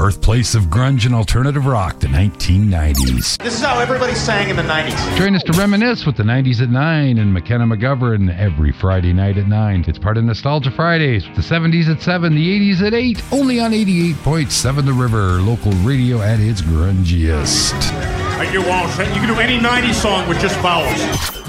birthplace of grunge and alternative rock, the 1990s. This is how everybody sang in the 90s. Join us to reminisce with the 90s at 9 and McKenna McGovern every Friday night at 9. It's part of Nostalgia Fridays with the 70s at 7, the 80s at 8, only on 88.7 The River, local radio at its grungiest. You can do any 90s song with just vowels.